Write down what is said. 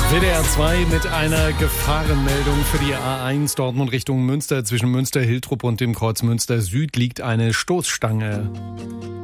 WDR 2 mit einer Gefahrenmeldung für die A1 Dortmund Richtung Münster. Zwischen Münster-Hiltrup und dem Kreuz Münster Süd liegt eine Stoßstange.